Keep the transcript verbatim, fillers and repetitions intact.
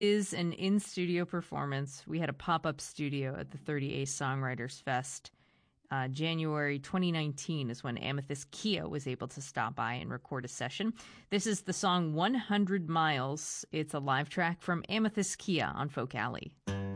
Is an in-studio performance. We had a pop-up studio at the thirty Ace Songwriters Fest. Uh, January twenty nineteen is when Amethyst Kia was able to stop by and record a session. This is the song one hundred miles. It's a live track from Amethyst Kia on Folk Alley.